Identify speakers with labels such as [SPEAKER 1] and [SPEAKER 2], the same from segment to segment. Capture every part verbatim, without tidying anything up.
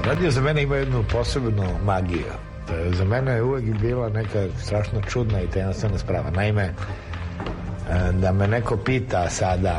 [SPEAKER 1] Radio za mene ima jednu posebnu magiju. Za mene je uvek bila neka strašno čudna i tajnostvena sprava. Naime, da me neko pita sada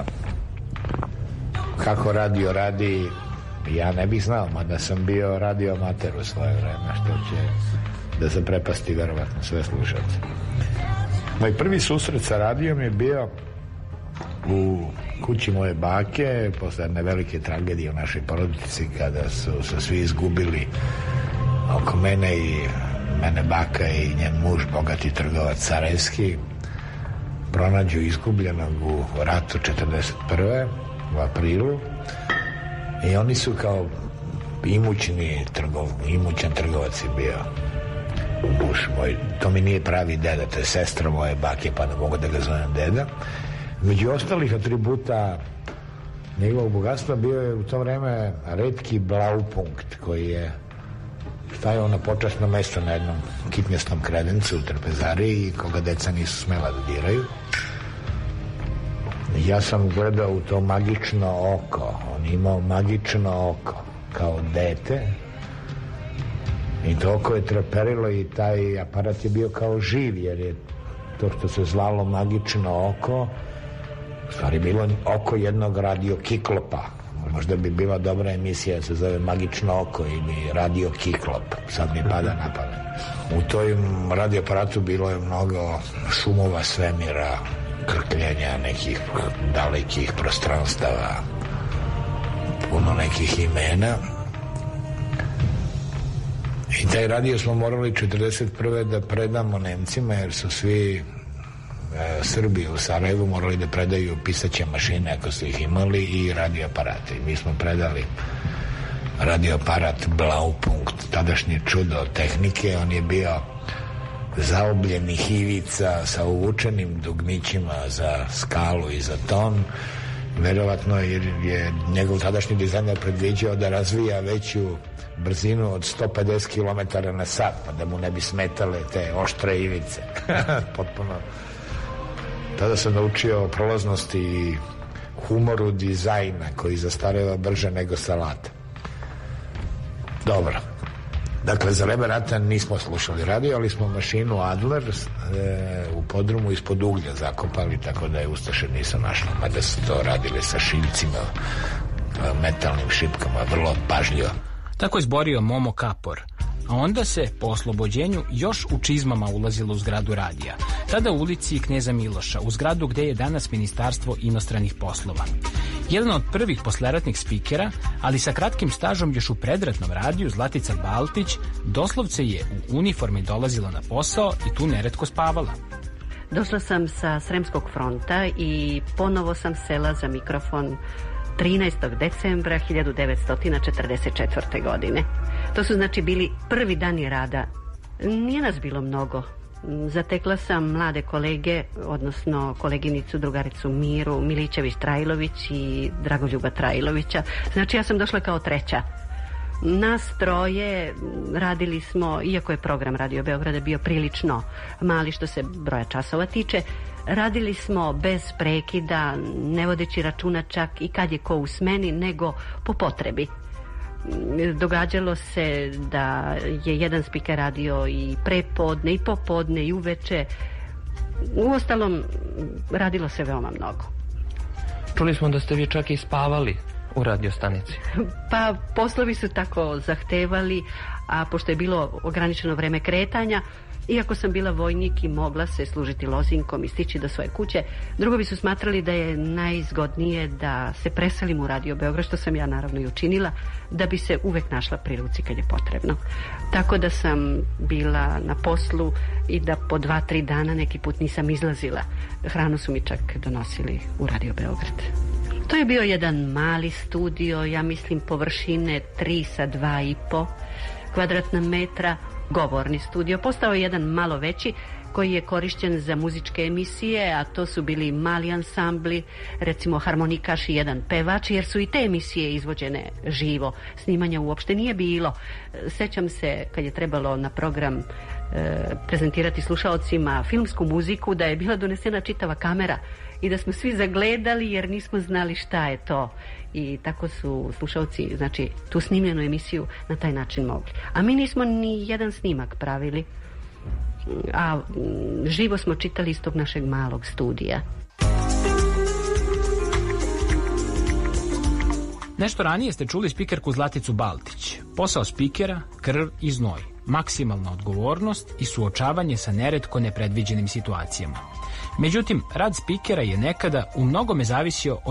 [SPEAKER 1] kako radio radi, ja ne bih znao, mada sam bio radio amater u svoje vreme, što će da se prepasti verovatno sve slušalce. Moj prvi susret sa radijom je bio u kući moje bake posle jedne velike tragedije u našoj porodici, kada su se svi izgubili oko mene i mene baka i njen muž, bogati trgovac sarajevski, pronađu izgubljenog u ratu četrdeset prve u aprilu, i oni su kao imućni trgov, imućan trgovac je bio muž moj. To mi nije pravi deda, to je sestra moje bake, pa ne mogu da ga zovem deda. Među ostalih atributa njegovog bogatstva bio je u to vreme retki Blaupunkt, koji je stajao na počasno mesto na jednom kitnjastom kredencu u trpezariji, koga deca nisu smela da diraju. Ja sam gledao u to magično oko. On imao magično oko kao dete, i to oko je treperilo i taj aparat je bio kao živ, jer je to što se zvalo magično oko u stvari bilo oko jednog radio Kiklopa. Možda bi bila dobra emisija da se zove Magično oko ili Radio Kiklop, sad mi pada na pamet. U tom radioaparatu bilo je mnogo šumova svemira, krkljenja nekih dalekih prostranstava, puno nekih imena. I taj radio smo morali četrdeset prve da predamo Nemcima, jer su svi e, Srbi u Sarajevu morali da predaju pisaće mašine ako su ih imali i radioaparate. I mi smo predali radioaparat Blaupunkt, tadašnje čudo tehnike. On je bio zaobljenih ivica sa uvučenim dugmićima za skalu i za ton, verovatno jer je njegov tadašnji dizajner predviđao da razvija veću brzinu od sto pedeset kilometara na sat, pa da mu ne bi smetale te oštre ivice. Potpuno. Tada sam naučio o prolaznosti i humoru dizajna koji zastareva brže nego salata. Dobro. Dakle, za vreme rata nismo slušali radio, ali smo mašinu Adler e, u podrumu ispod uglja zakopali, tako da je ustaše nisu našli, mada su to radili sa šiljcima, metalnim šipkama, vrlo pažljivo.
[SPEAKER 2] Tako je zborio Momo Kapor, a onda se po oslobođenju još u čizmama ulazilo u zgradu radija, tada u ulici Kneza Miloša, u zgradu gde je danas Ministarstvo inostranih poslova. Jedan od prvih posleratnih spikera, ali sa kratkim stažom još u predratnom radiju, Zlatica Baltić, doslovce je u uniformi dolazila na posao i tu neretko spavala.
[SPEAKER 3] Došla sam sa Sremskog fronta i ponovo sam sela za mikrofon trinaestog decembra hiljadu devetsto četrdeset četvrte. godine. To su znači bili prvi dani rada. Nije nas bilo mnogo. Zatekla sam mlade kolege, odnosno koleginicu, drugaricu Miru Milićević-Trajlović i Dragoljuba Trajlovića. Znači ja sam došla kao treća. Nas troje radili smo, iako je program Radio Beograda bio prilično mali što se broja časova tiče, radili smo bez prekida, ne vodeći računa čak i kad je ko u smeni, nego po potrebi. Događalo se da je jedan spiker radio i prepodne, i popodne, i uveče. Uostalom, radilo se veoma mnogo.
[SPEAKER 4] Čuli smo da ste vi čak i spavali u radiostanici.
[SPEAKER 3] Pa poslovi su tako zahtevali, a pošto je bilo ograničeno vreme kretanja, iako sam bila vojnik i mogla se služiti lozinkom i stići do svoje kuće, drugovi su smatrali da je najzgodnije da se preselim u Radio Beograd, što sam ja naravno i učinila, da bi se uvek našla pri ruci kad je potrebno. Tako da sam bila na poslu i da po dva, tri dana neki put nisam izlazila. Hranu su mi čak donosili u Radio Beograd. To je bio jedan mali studio, ja mislim površine tri sa dva i po kvadratna metra, govorni studio. Postao je jedan malo veći koji je korišćen za muzičke emisije, a to su bili mali ansambli, recimo harmonikaš i jedan pevač, jer su i te emisije izvođene živo. Snimanja uopšte nije bilo. Sećam se kad je trebalo na program prezentirati slušaocima filmsku muziku, da je bila donesena čitava kamera i da smo svi zagledali jer nismo znali šta je to. I tako su slušaoci, znači, tu snimljenu emisiju na taj način mogli. A mi nismo ni jedan snimak pravili, a živo smo čitali iz tog našeg malog studija.
[SPEAKER 2] Nešto ranije ste čuli spikerku Zlaticu Baltić. Posao spikera, krv i znoj, maksimalna odgovornost i suočavanje sa neretko nepredviđenim situacijama. Međutim, rad spikera je nekada u mnogome zavisio